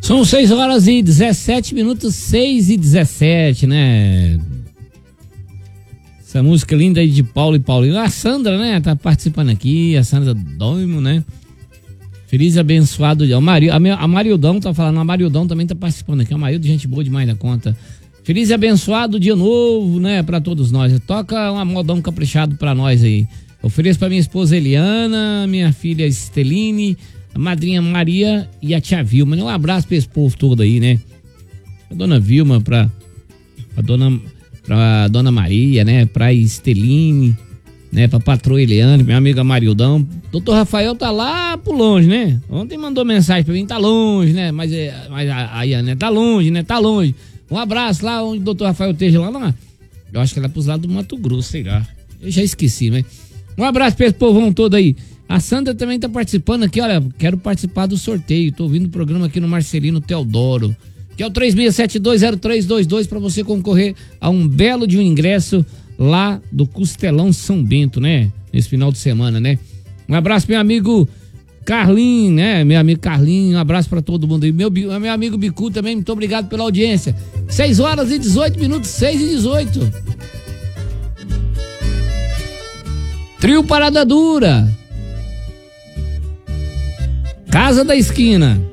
São 6 horas e 17 minutos, 6 e 17, né? Essa música linda aí de Paulo e Paulinho. A Sandra, né, tá participando aqui, a Sandra Doimo, né? Feliz e abençoado dia. A Marildão tá falando, a Marildão também tá participando aqui. A Marildo, gente boa demais da conta. Feliz e abençoado dia novo, né, pra todos nós. Toca um modão caprichado pra nós aí. Ofereço pra minha esposa Eliana, minha filha Esteline, a madrinha Maria e a tia Vilma. Um abraço pra esse povo todo aí, né? A dona Vilma, pra dona Maria, né? Pra Esteline, né? Pra patroa Eliane, minha amiga Marildão. Doutor Rafael tá lá por longe, né? Ontem mandou mensagem pra mim, tá longe, né? Mas a Iane, tá longe, né? Tá longe. Um abraço lá onde o doutor Rafael esteja lá. Eu acho que ela é pros lados do Mato Grosso, sei lá. Eu já esqueci, né? Um abraço pra esse povão todo aí. A Sandra também tá participando aqui, olha, quero participar do sorteio. Tô ouvindo o programa aqui no Marcelino Teodoro, que é o 36720322 para você concorrer a um belo de um ingresso lá do Costelão São Bento, né? Nesse final de semana, né? Um abraço meu amigo Carlinho, né? Meu amigo Carlinho, um abraço para todo mundo aí. Meu amigo Bicu também, muito obrigado pela audiência. 6 horas e 18 minutos, 6 e 18. Trio Parada Dura. Casa da Esquina.